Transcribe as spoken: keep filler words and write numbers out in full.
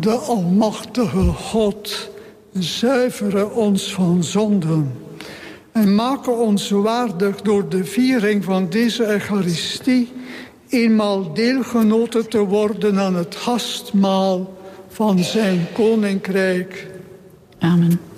De almachtige God zuivere ons van zonden en maken ons waardig door de viering van deze Eucharistie eenmaal deelgenoten te worden aan het gastmaal van zijn koninkrijk. Amen.